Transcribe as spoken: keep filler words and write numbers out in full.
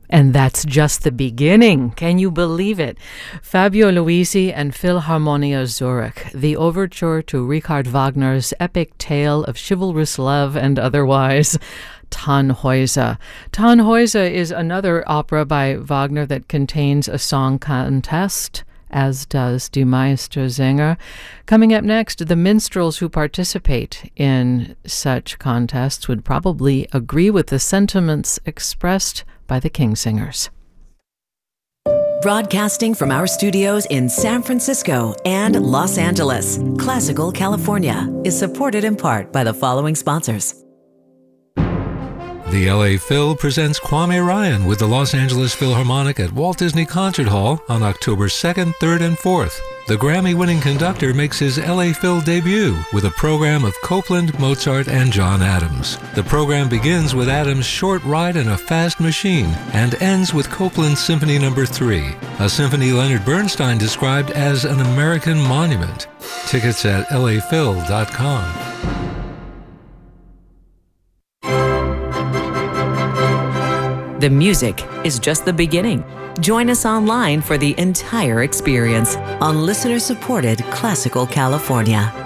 And that's just the beginning. Can you believe it? Fabio Luisi and Philharmonia Zurich, the overture to Richard Wagner's epic tale of chivalrous love and otherwise, Tannhäuser. Tannhäuser is another opera by Wagner that contains a song contest, as does Die Meistersänger. Coming up next, the minstrels who participate in such contests would probably agree with the sentiments expressed by the Kingsingers. Broadcasting from our studios in San Francisco and Los Angeles, Classical California is supported in part by the following sponsors. The L A Phil presents Kwame Ryan with the Los Angeles Philharmonic at Walt Disney Concert Hall on October second, third, and fourth. The Grammy-winning conductor makes his L A Phil debut with a program of Copland, Mozart, and John Adams. The program begins with Adams' Short Ride in a Fast Machine and ends with Copland's Symphony Number three, a symphony Leonard Bernstein described as an American monument. Tickets at L A Phil dot com. The music is just the beginning. Join us online for the entire experience on listener-supported Classical California.